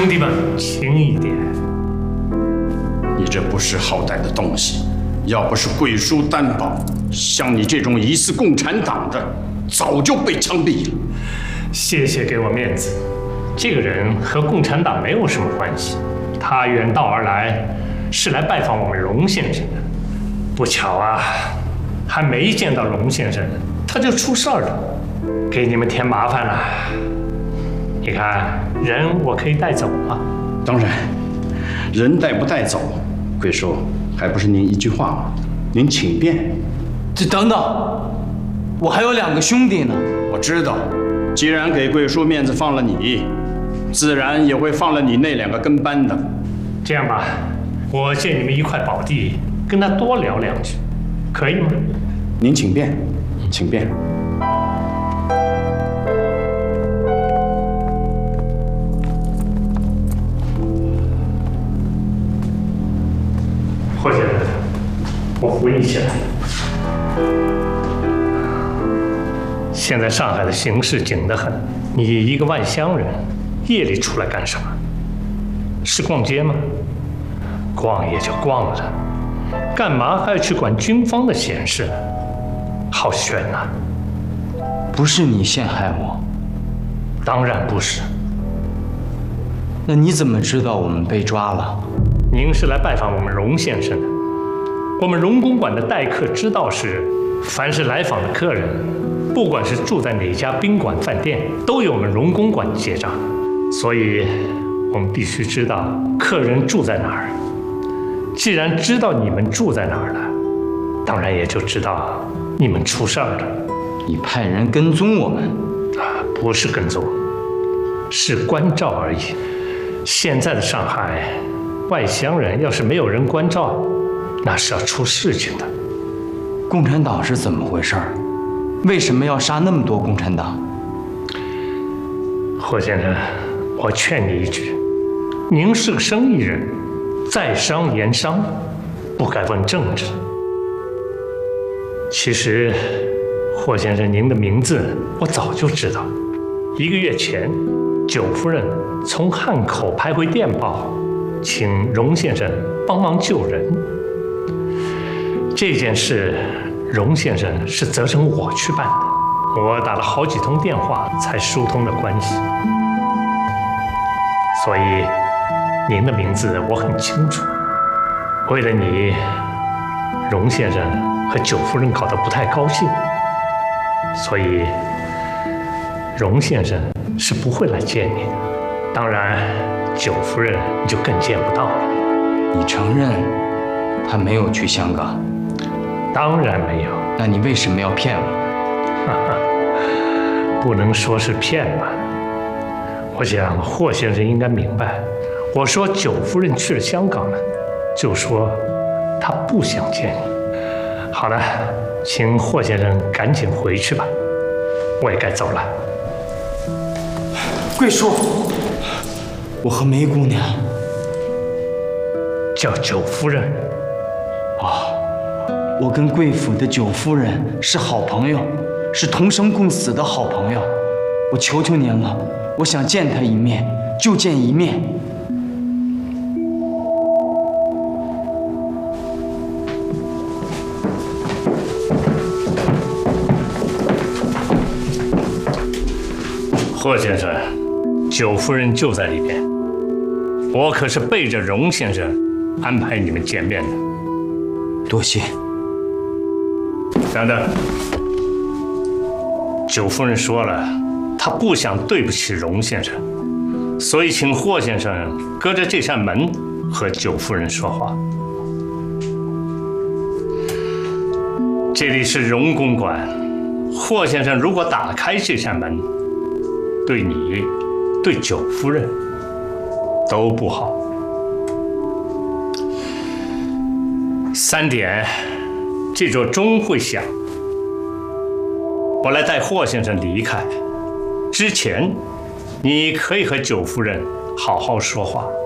兄弟们，轻一点。 你这不识好歹的东西，要不是贵叔担保，像你这种疑似共产党的，早就被枪毙了。 谢谢给我面子。这个人和共产党没有什么关系，他远道而来，是来拜访我们荣先生的。不巧啊，还没见到荣先生，他就出事儿了，给你们添麻烦了。你看，人我可以带走吗？ 当然，人带不带走，贵叔还不是您一句话吗？您请便。 这等等，我还有2个兄弟呢。 我知道，既然给贵叔面子放了你，自然也会放了你那2个跟班的。 这样吧，我借你们一块宝地，跟他多聊2句，可以吗？ 您请便，请便。 霍先生，我扶你起来。现在上海的形势紧得很，你一个外乡人，夜里出来干什么？是逛街吗？逛也就逛了，干嘛还要去管军方的闲事？好悬呐！ 不是你陷害我， 当然不是。 那你怎么知道我们被抓了？ 您是来拜访我们荣先生的。我们荣公馆的待客之道是，凡是来访的客人，不管是住在哪家宾馆饭店，都由我们荣公馆结账。所以，我们必须知道客人住在哪儿。既然知道你们住在哪儿了，当然也就知道你们出事儿了。 你派人跟踪我们？ 不是跟踪，是关照而已。现在的上海，外乡人要是没有人关照，那是要出事情的。 共产党是怎么回事？为什么要杀那么多共产党？ 霍先生，我劝你一句，您是个生意人，在商言商，不该问政治。其实，霍先生，您的名字我早就知道。1个月前，九夫人从汉口拍回电报，请荣先生帮忙救人。这件事，荣先生是责成我去办的，我打了好几通电话才疏通了关系。所以，您的名字我很清楚。为了你，荣先生和九夫人搞得不太高兴，所以荣先生是不会来见你的。当然，九夫人你就更见不到了。 你承认他没有去香港？ 当然没有。 那你为什么要骗我？ 不能说是骗吧。我想霍先生应该明白，我说九夫人去了香港了，就说她不想见你。好了，请霍先生赶紧回去吧，我也该走了。 贵叔，我和梅姑娘叫九夫人。 我跟贵府的九夫人是好朋友，是同生共死的好朋友。我求求您了，我想见她一面，就见一面。 霍先生，九夫人就在里边，我可是背着荣先生安排你们见面的。 多谢。 等等，九夫人说了，她不想对不起荣先生，所以请霍先生隔着这扇门和九夫人说话。这里是荣公馆，霍先生如果打开这扇门，对你、对九夫人都不好。3点。这座钟会响，我来带霍先生离开。之前，你可以和九夫人好好说话。